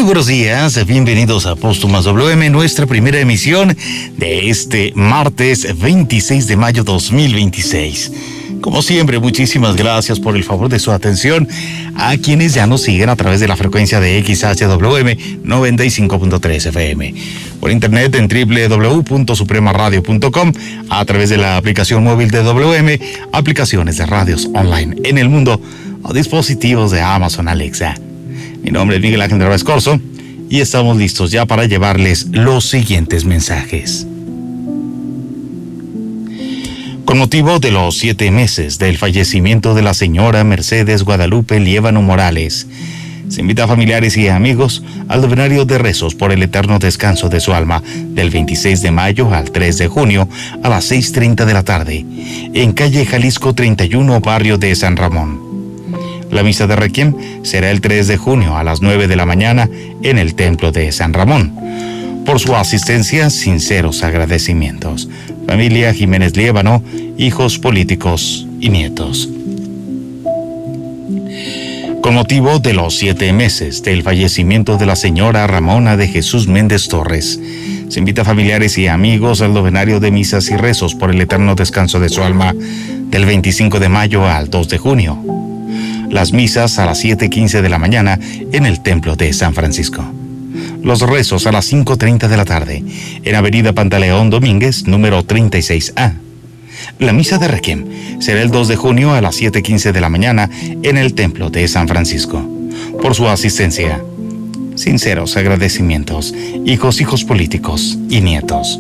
Muy buenos días, bienvenidos a Póstumas WM, nuestra primera emisión de este martes 26 de mayo 2026. Como siempre, muchísimas gracias por el favor de su atención a quienes ya nos siguen a través de la frecuencia de XHWM 95.3 FM, por internet en www.supremaradio.com, a través de la aplicación móvil de WM, aplicaciones de radios online en el mundo o dispositivos de Amazon Alexa. Mi nombre es Miguel Ángel Narváez Corzo y estamos listos ya para llevarles los siguientes mensajes. Con motivo de los 7 meses del fallecimiento de la señora Mercedes Guadalupe Liévano Morales, se invita a familiares y amigos al novenario de rezos por el eterno descanso de su alma del 26 de mayo al 3 de junio a las 6:30 de la tarde, en calle Jalisco 31, barrio de San Ramón. La misa de Requiem será el 3 de junio a las 9 de la mañana en el Templo de San Ramón. Por su asistencia, sinceros agradecimientos. Familia Jiménez Liévano, hijos políticos y nietos. Con motivo de los 7 meses del fallecimiento de la señora Ramona de Jesús Méndez Torres, se invita a familiares y amigos al novenario de misas y rezos por el eterno descanso de su alma del 25 de mayo al 2 de junio. Las misas a las 7:15 de la mañana en el Templo de San Francisco. Los rezos a las 5:30 de la tarde en Avenida Pantaleón Domínguez, número 36A. La misa de Requiem será el 2 de junio a las 7:15 de la mañana en el Templo de San Francisco. Por su asistencia, sinceros agradecimientos, hijos políticos y nietos.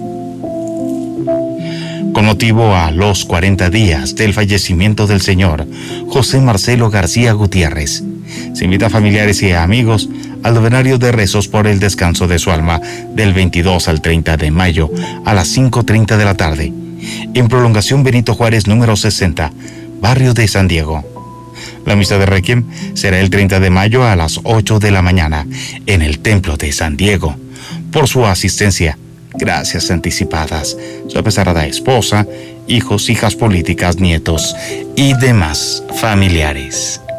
Con motivo a los 40 días del fallecimiento del señor José Marcelo García Gutiérrez, se invita a familiares y amigos al novenario de rezos por el descanso de su alma del 22 al 30 de mayo a las 5:30 de la tarde, en Prolongación Benito Juárez número 60, barrio de San Diego. La misa de Requiem será el 30 de mayo a las 8 de la mañana en el Templo de San Diego. Por su asistencia, gracias anticipadas. Su apesarada esposa, hijos, hijas políticas, nietos y demás familiares.